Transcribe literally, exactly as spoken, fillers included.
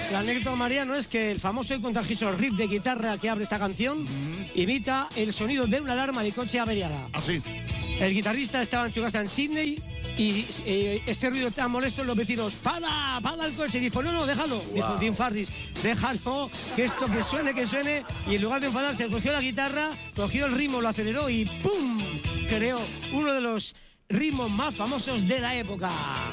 La anécdota, Mariano, es que el famoso y contagioso riff de guitarra que abre esta canción mm. imita el sonido de una alarma de coche averiada. Así. El guitarrista estaba en su casa en Sydney y eh, este ruido tan molesto en los vecinos. ¡Para! ¡Para el coche! Y dijo, no, no, déjalo. Wow. Dijo Tim Farris, déjalo, que esto que suene, que suene. Y en lugar de enfadarse, cogió la guitarra, cogió el ritmo, lo aceleró y ¡pum! Creó uno de los ritmos más famosos de la época.